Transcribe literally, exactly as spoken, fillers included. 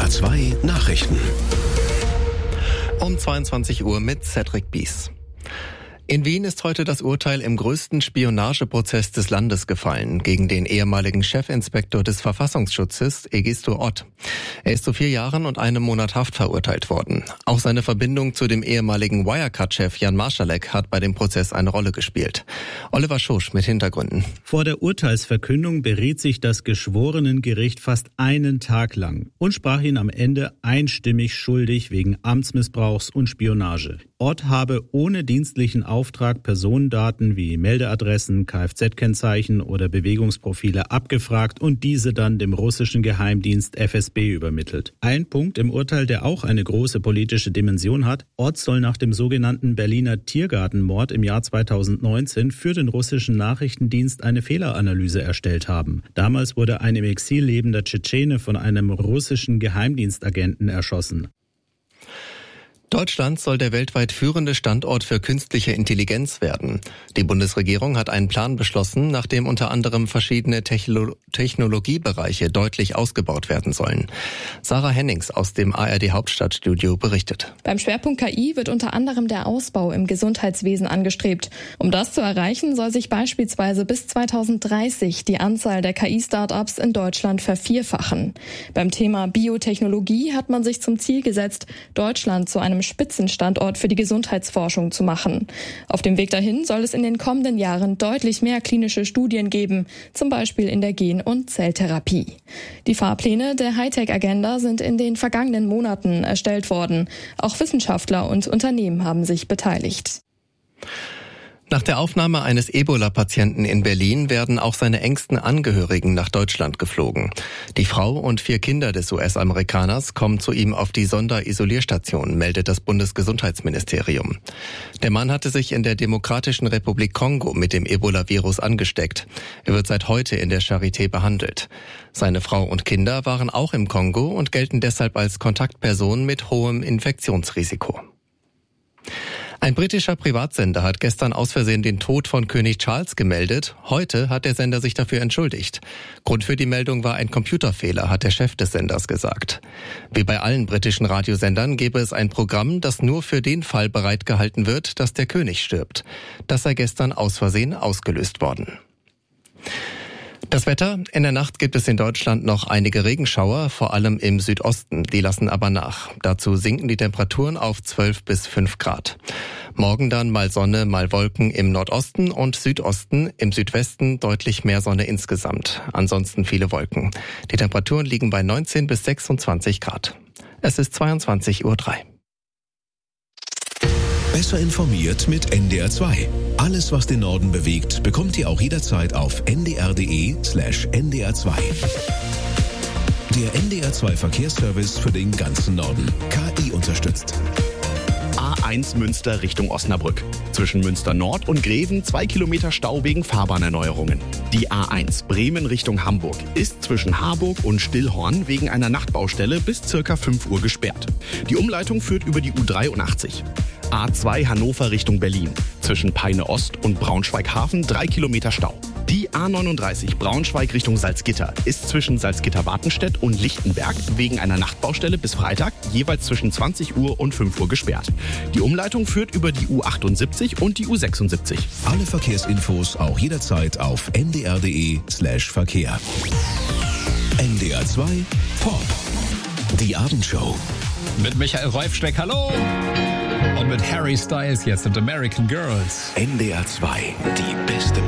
R zwei Nachrichten. Um zweiundzwanzig Uhr mit Cedric Bies. In Wien ist heute das Urteil im größten Spionageprozess des Landes gefallen, gegen den ehemaligen Chefinspektor des Verfassungsschutzes, Egisto Ott. Er ist zu vier Jahren und einem Monat Haft verurteilt worden. Auch seine Verbindung zu dem ehemaligen Wirecard-Chef Jan Marschalek hat bei dem Prozess eine Rolle gespielt. Oliver Schosch mit Hintergründen. Vor der Urteilsverkündung beriet sich das Geschworenengericht fast einen Tag lang und sprach ihn am Ende einstimmig schuldig wegen Amtsmissbrauchs und Spionage. Ott habe ohne dienstlichen Auftrag Personendaten wie Meldeadressen, Kfz-Kennzeichen oder Bewegungsprofile abgefragt und diese dann dem russischen Geheimdienst F S B übermittelt. Ein Punkt im Urteil, der auch eine große politische Dimension hat: Ott soll nach dem sogenannten Berliner Tiergartenmord im Jahr zweitausendneunzehn für den russischen Nachrichtendienst eine Fehleranalyse erstellt haben. Damals wurde ein im Exil lebender Tschetschene von einem russischen Geheimdienstagenten erschossen. Deutschland soll der weltweit führende Standort für künstliche Intelligenz werden. Die Bundesregierung hat einen Plan beschlossen, nach dem unter anderem verschiedene Techno- Technologiebereiche deutlich ausgebaut werden sollen. Sarah Hennings aus dem A R D Hauptstadtstudio berichtet. Beim Schwerpunkt K I wird unter anderem der Ausbau im Gesundheitswesen angestrebt. Um das zu erreichen, soll sich beispielsweise bis zweitausenddreißig die Anzahl der K I-Startups in Deutschland vervierfachen. Beim Thema Biotechnologie hat man sich zum Ziel gesetzt, Deutschland zu einem Spitzenstandort für die Gesundheitsforschung zu machen. Auf dem Weg dahin soll es in den kommenden Jahren deutlich mehr klinische Studien geben, zum Beispiel in der Gen- und Zelltherapie. Die Fahrpläne der Hightech-Agenda sind in den vergangenen Monaten erstellt worden. Auch Wissenschaftler und Unternehmen haben sich beteiligt. Nach der Aufnahme eines Ebola-Patienten in Berlin werden auch seine engsten Angehörigen nach Deutschland geflogen. Die Frau und vier Kinder des U S-Amerikaners kommen zu ihm auf die Sonderisolierstation, meldet das Bundesgesundheitsministerium. Der Mann hatte sich in der Demokratischen Republik Kongo mit dem Ebola-Virus angesteckt. Er wird seit heute in der Charité behandelt. Seine Frau und Kinder waren auch im Kongo und gelten deshalb als Kontaktpersonen mit hohem Infektionsrisiko. Ein britischer Privatsender hat gestern aus Versehen den Tod von König Charles gemeldet. Heute hat der Sender sich dafür entschuldigt. Grund für die Meldung war ein Computerfehler, hat der Chef des Senders gesagt. Wie bei allen britischen Radiosendern gäbe es ein Programm, das nur für den Fall bereitgehalten wird, dass der König stirbt. Das sei gestern aus Versehen ausgelöst worden. Das Wetter: In der Nacht gibt es in Deutschland noch einige Regenschauer, vor allem im Südosten. Die lassen aber nach. Dazu sinken die Temperaturen auf zwölf bis fünf Grad. Morgen dann mal Sonne, mal Wolken im Nordosten und Südosten. Im Südwesten deutlich mehr Sonne insgesamt. Ansonsten viele Wolken. Die Temperaturen liegen bei neunzehn bis sechsundzwanzig Grad. Es ist zweiundzwanzig Uhr drei. Besser informiert mit N D R zwei. Alles, was den Norden bewegt, bekommt ihr auch jederzeit auf n d r punkt d e slash n d r zwei. Der N D R zwei Verkehrsservice für den ganzen Norden. K I unterstützt. A eins Münster Richtung Osnabrück. Zwischen Münster Nord und Greven zwei Kilometer Stau wegen Fahrbahnneuerungen. Die A eins Bremen Richtung Hamburg ist zwischen Harburg und Stillhorn wegen einer Nachtbaustelle bis circa fünf Uhr gesperrt. Die Umleitung führt über die U dreiundachtzig. A zwei Hannover Richtung Berlin. Zwischen Peine Ost und Braunschweig-Hafen drei Kilometer Stau. Die A neununddreißig Braunschweig Richtung Salzgitter ist zwischen Salzgitter-Wartenstedt und Lichtenberg wegen einer Nachtbaustelle bis Freitag jeweils zwischen zwanzig Uhr und fünf Uhr gesperrt. Die Umleitung führt über die U achtundsiebzig und die U sechsundsiebzig. Alle Verkehrsinfos auch jederzeit auf n d r punkt d e slash Verkehr. N D R zwei Pop. Die Abendshow. Mit Michael Reufsteck, hallo! Und mit Harry Styles jetzt und American Girls. N D R zwei, die beste